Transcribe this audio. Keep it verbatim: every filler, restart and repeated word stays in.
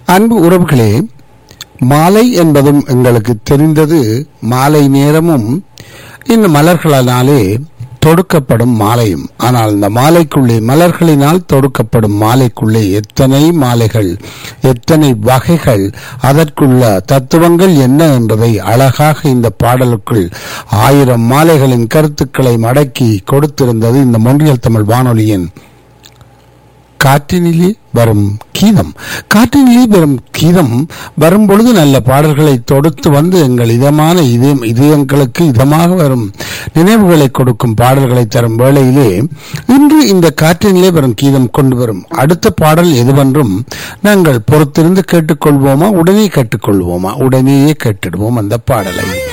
அன்பு உறவுகளே, மாலை என்பதும் எங்களுக்கு தெரிந்தது. மாலை நேரமும் இந்த மலர்களாலே தொடுக்கப்படும் மாலையும். ஆனால் இந்த மாலைக்குள்ளே, மலர்களினால் தொடுக்கப்படும் மாலைக்குள்ளே எத்தனை மாலைகள், எத்தனை வகைகள், அதற்குள்ள தத்துவங்கள் என்ன என்பதை அழகாக இந்த பாடலுக்குள் ஆயிரம் மாலைகளின் கருத்துக்களை மடக்கி கொடுத்திருந்தது இந்த மொன்றியல் தமிழ் வானொலியின் காற்றினிலே வரும் கீதம். காற்றினிலே வரும் கீதம் வரும் பொழுது நல்ல பாடல்களை தொடுத்து வந்து எங்கள் இதமான இதயம் இதயங்களுக்கு இதமாக வரும் நினைவுகளை கொடுக்கும் பாடல்களை தரும் வேளையிலே இன்று இந்த காற்றினிலே வரும் கீதம் கொண்டு வரும் அடுத்த பாடல் எதுவென்றும் நாங்கள் பொறுத்திருந்து கேட்டுக்கொள்வோமா, உடனே கேட்டுக்கொள்வோமா? உடனேயே கேட்டுடுவோம் அந்த பாடலை.